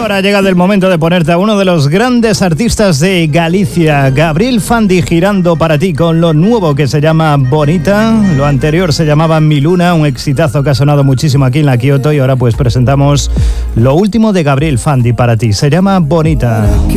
ahora ha llegado el momento de ponerte a uno de los grandes artistas de Galicia, Gabriel Fandi, girando para ti con lo nuevo que se llama Bonita. Lo anterior se llamaba Mi Luna, un exitazo que ha sonado muchísimo aquí en la Kioto, y ahora pues presentamos lo último de Gabriel Fandi para ti. Se llama Bonita.